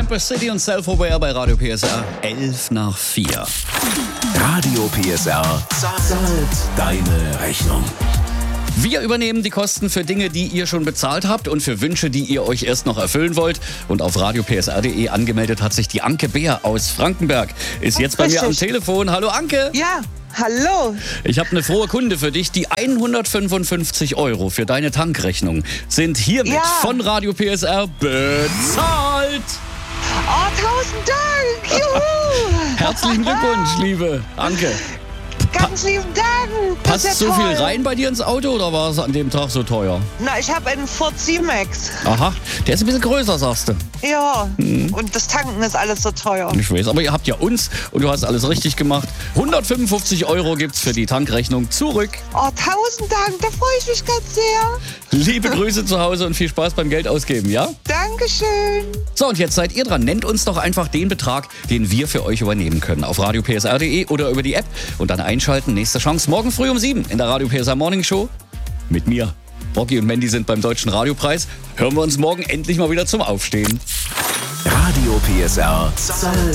Empress City und Self-Aware bei Radio PSR 4:11. Radio PSR zahlt deine Rechnung. Wir übernehmen die Kosten für Dinge, die ihr schon bezahlt habt und für Wünsche, die ihr euch erst noch erfüllen wollt. Und auf radiopsr.de angemeldet hat sich die Anke Beer aus Frankenberg. Ist jetzt bei mir am Telefon. Hallo Anke. Ja, hallo. Ich habe eine frohe Kunde für dich. Die 155 € für deine Tankrechnung sind hiermit von Radio PSR bezahlt. Oh, 1000 Dank. Juhu. Herzlichen Glückwunsch, liebe Anke. Ganz lieben Dank. Das Passt ist ja so viel toll. rein bei dir ins Auto oder war es an dem Tag so teuer? Na, ich habe einen Ford C-Max. Aha, der ist ein bisschen größer, sagst du. Ja, und das Tanken ist alles so teuer. Ich weiß, aber ihr habt ja uns und du hast alles richtig gemacht. 155 € gibt's für die Tankrechnung zurück. Oh, 1000 Dank, da freue ich mich ganz sehr. Liebe Grüße zu Hause und viel Spaß beim Geld ausgeben, ja? Dankeschön. So, und jetzt seid ihr dran. Nennt uns doch einfach den Betrag, den wir für euch übernehmen können. Auf radiopsr.de oder über die App und dann einschalten. Nächste Chance morgen früh um 7 in der Radio PSR Morning Show mit mir. Rocky und Mandy sind beim Deutschen Radiopreis. Hören wir uns morgen endlich mal wieder zum Aufstehen. Radio PSR zahlt